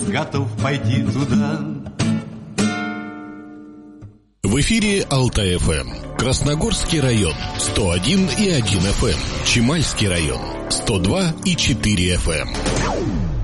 готов пойти туда. В эфире Алтай-ФМ. Красногорский район 101,1 FM. Чемальский район 102,4 FM.